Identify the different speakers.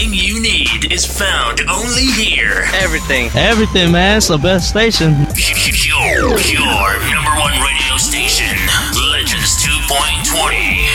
Speaker 1: Everything you need is found only here.
Speaker 2: Everything, man. It's the best station.
Speaker 1: Your number one radio station, Legends 2.20.